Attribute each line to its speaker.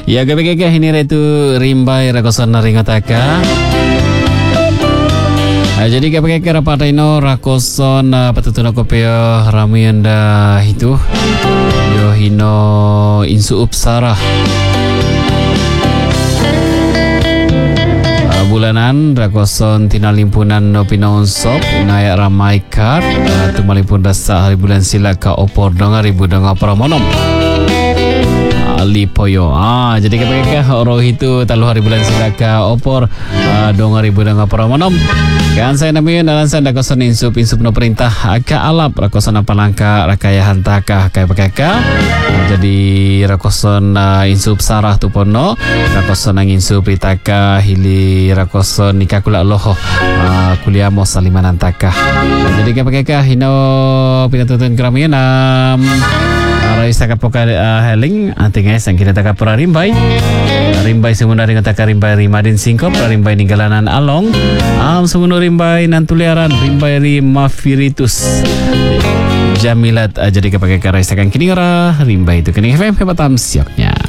Speaker 1: Ya gabi ini retu rimbai rakosan naringataka. Jadi gabi rapat ino rakosan patutuna kopeo ramuyanda itu yo hino insu upsara. Bulanan rakoson tina limpunan no pinonsop naik ramai kar tu malipun dasa hari bulan sila ka opor donga ribu donga pramonom lipoyo. Jadi kepekah roh itu talu hari bulan sila ka opor donga ribu donga pramonom. Kan saya namanya dalam sanda koson insup no perintah ka alap rakoson apa langka rakaya hantaka kai pekaka. Jadi rakoson insup sarah tu pono rakoson ang insup ritaka hili rakoson nikakula loho kuliah mo salimanan taka. Jadi kepekaka hino pinatutun keramian Rais taka poka heling anting guys ang kita taka pura rimbai semuna dengan taka rimbai rimadin singkop rimbai ninggalanan along semuna rimbai nantuliaran rimbai rimafiritus jamilat. Jadi kepake rais takang kini rimbai itu kini FM hebatam sioknya.